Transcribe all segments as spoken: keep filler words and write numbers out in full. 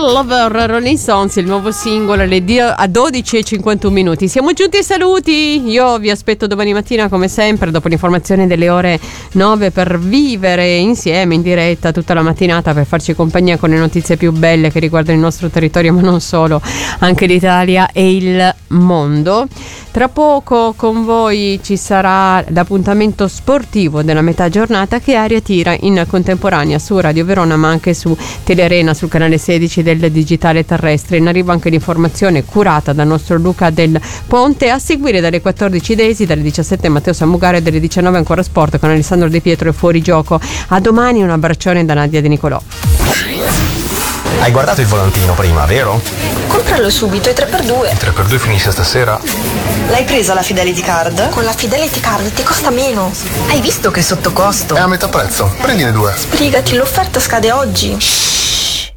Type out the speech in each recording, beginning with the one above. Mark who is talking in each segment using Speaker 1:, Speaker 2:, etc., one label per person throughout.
Speaker 1: Lover, Rolling Stones, il nuovo singolo alle a dodici e cinquantuno minuti. Siamo giunti ai saluti. Io vi aspetto domani mattina come sempre dopo l'informazione delle ore nove per vivere insieme in diretta tutta la mattinata, per farci compagnia con le notizie più belle che riguardano il nostro territorio, ma non solo, anche l'Italia e il mondo. Tra poco con voi ci sarà l'appuntamento sportivo della metà giornata che Aria tira in contemporanea su Radio Verona, ma anche su Telearena, sul canale sedici del digitale terrestre. In arrivo anche l'informazione curata dal nostro Luca Del Ponte. A seguire dalle quattordici Desi, dalle diciassette Matteo Samugaro e dalle diciannove ancora Sport con Alessandro De Pietro e Fuori Gioco. A domani, un abbraccione da Nadia De Nicolò.
Speaker 2: Hai guardato il volantino prima, vero?
Speaker 3: Compralo subito, è tre per due.
Speaker 2: Il tre per due finisce stasera?
Speaker 3: L'hai presa la Fidelity Card? Con la Fidelity Card ti costa meno. Hai visto che è sotto costo?
Speaker 4: È a metà prezzo, prendine due.
Speaker 3: Sbrigati, l'offerta scade oggi.
Speaker 5: Shhh.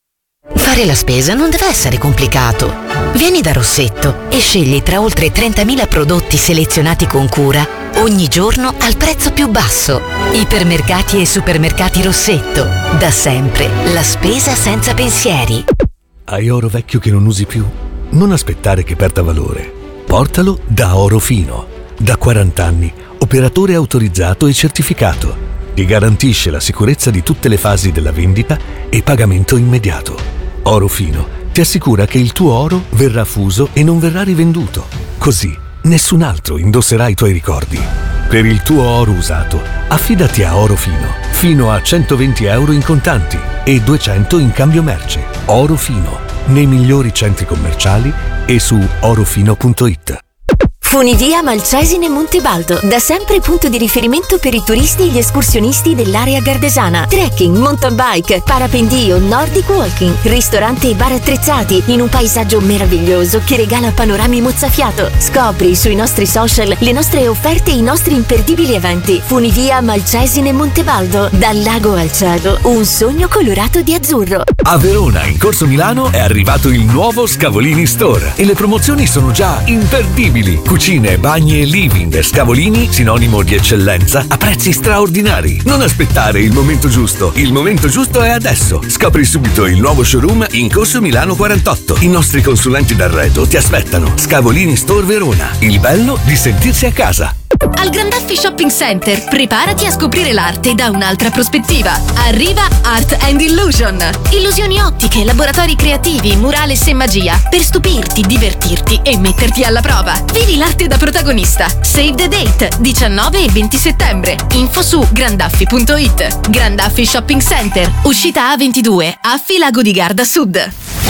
Speaker 5: Fare la spesa non deve essere complicato. Vieni da Rossetto e scegli tra oltre trentamila prodotti selezionati con cura ogni giorno al prezzo più basso. Ipermercati e supermercati Rossetto. Da sempre la spesa senza pensieri.
Speaker 6: Hai oro vecchio che non usi più? Non aspettare che perda valore. Portalo da Oro Fino. Da quaranta anni, operatore autorizzato e certificato. Ti garantisce la sicurezza di tutte le fasi della vendita e pagamento immediato. Oro Fino ti assicura che il tuo oro verrà fuso e non verrà rivenduto. Così nessun altro indosserà i tuoi ricordi. Per il tuo oro usato, affidati a Oro Fino, fino a centoventi euro in contanti e duecento in cambio merce. Oro Fino, nei migliori centri commerciali e su orofino punto it.
Speaker 7: Funivia Malcesine Montebaldo, da sempre punto di riferimento per i turisti e gli escursionisti dell'area gardesana. Trekking, mountain bike, parapendio, nordic walking, ristorante e bar attrezzati in un paesaggio meraviglioso che regala panorami mozzafiato. Scopri sui nostri social le nostre offerte e i nostri imperdibili eventi. Funivia Malcesine Montebaldo, dal lago al cielo, un sogno colorato di azzurro.
Speaker 6: A Verona, in Corso Milano, è arrivato il nuovo Scavolini Store e le promozioni sono già imperdibili. Cucine, bagni e living. Scavolini, sinonimo di eccellenza, a prezzi straordinari. Non aspettare il momento giusto. Il momento giusto è adesso. Scopri subito il nuovo showroom in Corso Milano quarantotto. I nostri consulenti d'arredo ti aspettano. Scavolini Store Verona. Il bello di sentirsi a casa.
Speaker 8: Al Grandaffi Shopping Center preparati a scoprire l'arte da un'altra prospettiva. Arriva Art and Illusion. Illusioni ottiche, laboratori creativi, murales e magia per stupirti, divertirti e metterti alla prova. Vivi l'arte da protagonista. Save the date, diciannove e venti settembre. Info su grandaffi punto it. Grandaffi Shopping Center, uscita A ventidue, Affi Lago di Garda Sud.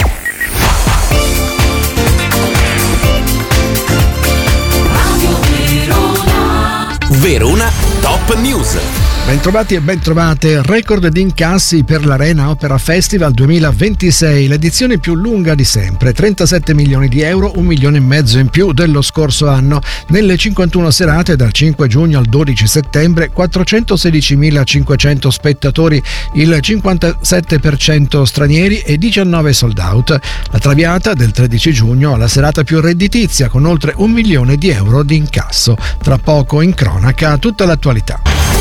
Speaker 9: Verona Top News.
Speaker 10: Bentrovati e bentrovate. Record di incassi per l'Arena Opera Festival duemilaventisei, l'edizione più lunga di sempre, trentasette milioni di euro, un milione e mezzo in più dello scorso anno. Nelle cinquantuno serate dal cinque giugno al dodici settembre, quattrocentosedicimilacinquecento spettatori, il cinquantasette per cento stranieri e diciannove sold out. La traviata del tredici giugno, la serata più redditizia con oltre un milione di euro di incasso. Tra poco in cronaca tutta l'attualità.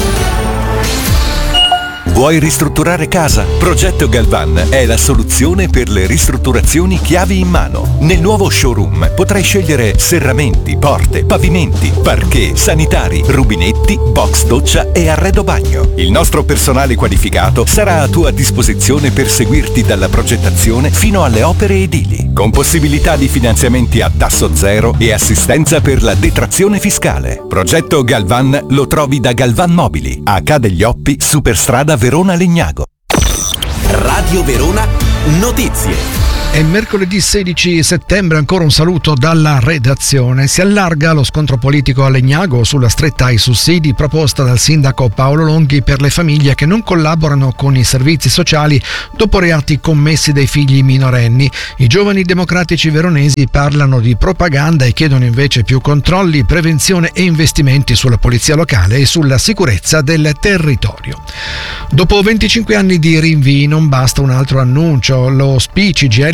Speaker 9: Vuoi ristrutturare casa? Progetto Galvan è la soluzione per le ristrutturazioni chiavi in mano. Nel nuovo showroom potrai scegliere serramenti, porte, pavimenti, parquet, sanitari, rubinetti, box doccia e arredo bagno. Il nostro personale qualificato sarà a tua disposizione per seguirti dalla progettazione fino alle opere edili, con possibilità di finanziamenti a tasso zero e assistenza per la detrazione fiscale. Progetto Galvan lo trovi da Galvan Mobili, a Ca' degli Oppi, Superstrada Verona Legnago.
Speaker 11: Radio Verona Notizie.
Speaker 10: È mercoledì sedici settembre, ancora un saluto dalla redazione. Si allarga lo scontro politico a Legnago sulla stretta ai sussidi proposta dal sindaco Paolo Longhi per le famiglie che non collaborano con i servizi sociali dopo reati commessi dai figli minorenni. I giovani democratici veronesi parlano di propaganda e chiedono invece più controlli, prevenzione e investimenti sulla polizia locale e sulla sicurezza del territorio. Dopo venticinque anni di rinvii non basta un altro annuncio. Lo S P I C G I L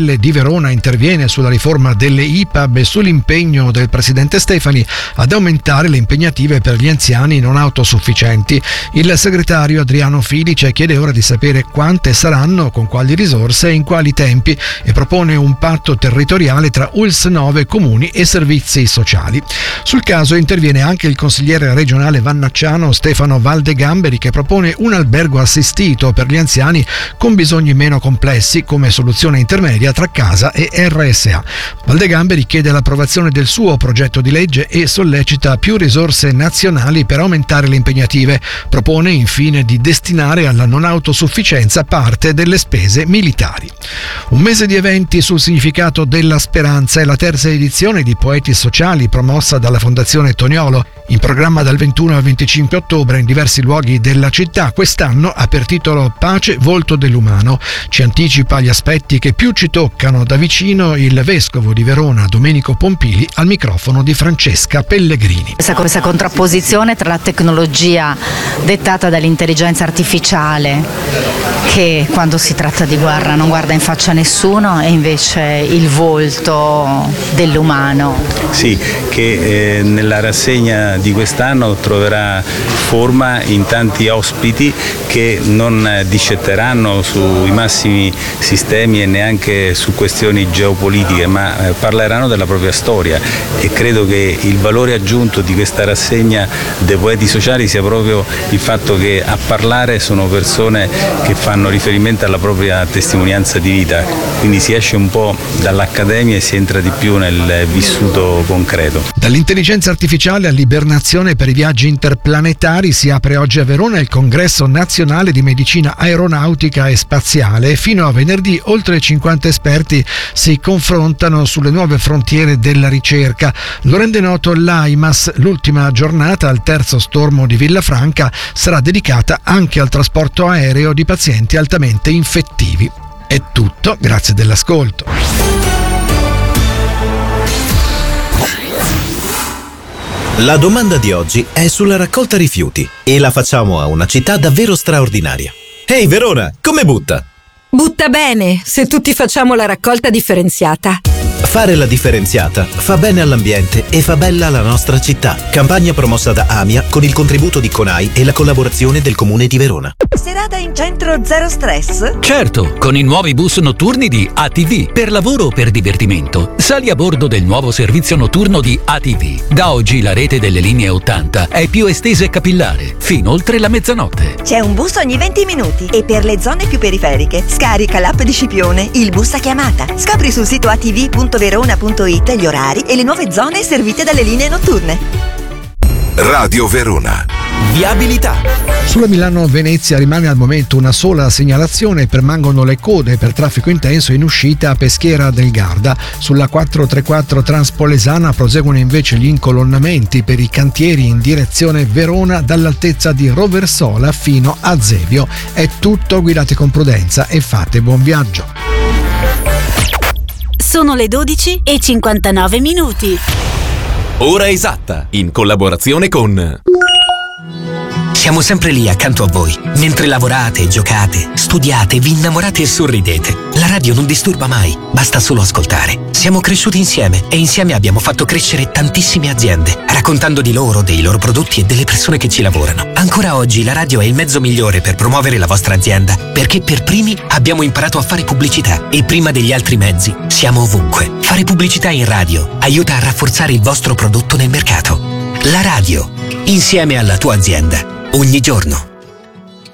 Speaker 10: L di Verona interviene sulla riforma delle I P A B e sull'impegno del presidente Stefani ad aumentare le impegnative per gli anziani non autosufficienti. Il segretario Adriano Filice chiede ora di sapere quante saranno, con quali risorse e in quali tempi, e propone un patto territoriale tra U L S nove, comuni e servizi sociali. Sul caso interviene anche il consigliere regionale vannacciano Stefano Valdegamberi, che propone un albergo assistito per gli anziani con bisogni meno complessi come soluzione intermedia tra casa e R S A. Valdegamberi chiede l'approvazione del suo progetto di legge e sollecita più risorse nazionali per aumentare le impegnative. Propone infine di destinare alla non autosufficienza parte delle spese militari. Un mese di eventi sul significato della speranza è la terza edizione di Poeti Sociali promossa dalla Fondazione Toniolo. In programma dal ventuno al venticinque ottobre in diversi luoghi della città, quest'anno ha per titolo Pace, volto dell'umano. Ci anticipa gli aspetti che più ci toccano da vicino il vescovo di Verona Domenico Pompili al microfono di Francesca Pellegrini.
Speaker 12: Questa, questa contrapposizione tra la tecnologia dettata dall'intelligenza artificiale, che quando si tratta di guerra non guarda in faccia a nessuno, e invece il volto dell'umano.
Speaker 13: Sì, che eh, nella rassegna di quest'anno troverà forma in tanti ospiti che non discetteranno sui massimi sistemi e neanche su questioni geopolitiche, ma eh, parleranno della propria storia, e credo che il valore aggiunto di questa rassegna dei Poeti Sociali sia proprio il fatto che a parlare sono persone che fanno riferimento alla propria testimonianza di vita, quindi si esce un po' dall'accademia e si entra di più nel vissuto concreto.
Speaker 10: Dall'intelligenza artificiale all'ibernazione per i viaggi interplanetari si apre oggi a Verona il Congresso Nazionale di Medicina Aeronautica e Spaziale. Fino a venerdì oltre cinquanta esperti si confrontano sulle nuove frontiere della ricerca. Lo rende noto l'A I M A S. L'ultima giornata al terzo stormo di Villafranca sarà dedicata anche al trasporto aereo di pazienti altamente infettivi. È tutto, grazie dell'ascolto.
Speaker 11: La domanda di oggi è sulla raccolta rifiuti e la facciamo a una città davvero straordinaria. Ehi Verona, come butta?
Speaker 14: Butta bene, se tutti facciamo la raccolta differenziata.
Speaker 11: Fare la differenziata fa bene all'ambiente e fa bella la nostra città. Campagna promossa da AMIA con il contributo di CONAI e la collaborazione del Comune di Verona.
Speaker 15: Serata in centro zero stress?
Speaker 16: Certo, con i nuovi bus notturni di A T V. Per lavoro o per divertimento, sali a bordo del nuovo servizio notturno di A T V. Da oggi la rete delle linee ottanta è più estesa e capillare, fino oltre la mezzanotte.
Speaker 15: C'è un bus ogni venti minuti e per le zone più periferiche scarica l'app di Scipione, il bus a chiamata. Scopri sul sito a t v punto verona punto i t gli orari e le nuove zone servite dalle linee notturne.
Speaker 9: Radio Verona.
Speaker 11: Viabilità.
Speaker 10: Sulla Milano-Venezia rimane al momento una sola segnalazione, permangono le code per traffico intenso in uscita a Peschiera del Garda. Sulla quattrocentotrentaquattro Transpolesana proseguono invece gli incolonnamenti per i cantieri in direzione Verona dall'altezza di Roversola fino a Zevio. È tutto, guidate con prudenza e fate buon viaggio.
Speaker 7: Sono le dodici e cinquantanove minuti.
Speaker 11: Ora esatta, in collaborazione con...
Speaker 17: Siamo sempre lì accanto a voi, mentre lavorate, giocate, studiate, vi innamorate e sorridete. La radio non disturba mai, basta solo ascoltare. Siamo cresciuti insieme e insieme abbiamo fatto crescere tantissime aziende, raccontando di loro, dei loro prodotti e delle persone che ci lavorano. Ancora oggi la radio è il mezzo migliore per promuovere la vostra azienda, perché per primi abbiamo imparato a fare pubblicità e prima degli altri mezzi siamo ovunque. Fare pubblicità in radio aiuta a rafforzare il vostro prodotto nel mercato. La radio, insieme alla tua azienda. Ogni giorno.